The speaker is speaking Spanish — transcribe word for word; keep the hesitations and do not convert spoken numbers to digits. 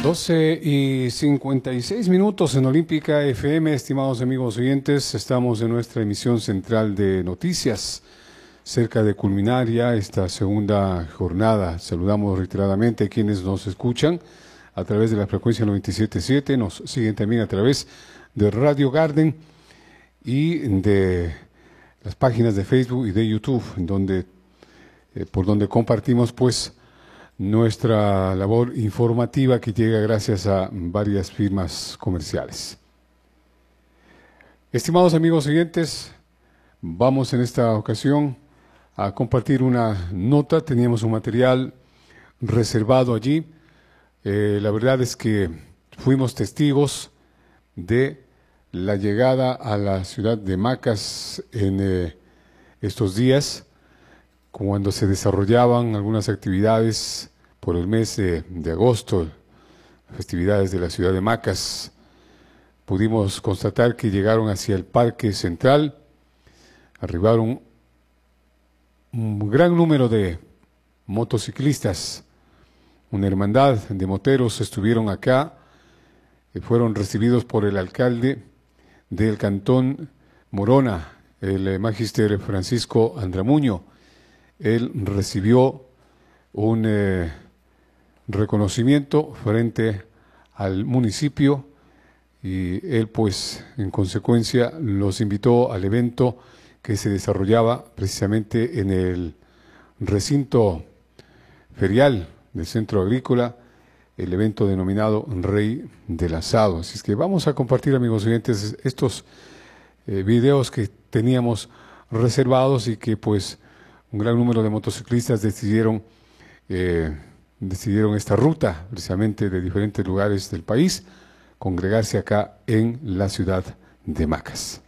doce y cincuenta y seis minutos en Olímpica F M, estimados amigos oyentes, estamos en nuestra emisión central de noticias, cerca de culminar ya esta segunda jornada. Saludamos reiteradamente a quienes nos escuchan a través de la frecuencia noventa y siete punto siete, nos siguen también a través de Radio Garden y de las páginas de Facebook y de YouTube, donde, eh, por donde compartimos pues nuestra labor informativa que llega gracias a varias firmas comerciales. Estimados amigos oyentes, vamos en esta ocasión a compartir una nota. Teníamos un material reservado allí. Eh, la verdad es que fuimos testigos de la llegada a la ciudad de Macas en eh, estos días, cuando se desarrollaban algunas actividades por el mes de, de agosto, festividades de la ciudad de Macas. Pudimos constatar que llegaron hacia el Parque Central, arribaron un gran número de motociclistas, una hermandad de moteros estuvieron acá, y fueron recibidos por el alcalde del Cantón Morona, el Magister Francisco Andramuño. Él recibió un eh, reconocimiento frente al municipio y él pues en consecuencia los invitó al evento que se desarrollaba precisamente en el recinto ferial del Centro Agrícola, el evento denominado Rey del Asado. Así es que vamos a compartir, amigos oyentes, estos eh, videos que teníamos reservados y que pues un gran número de motociclistas decidieron, eh, decidieron esta ruta, precisamente de diferentes lugares del país, congregarse acá en la ciudad de Macas.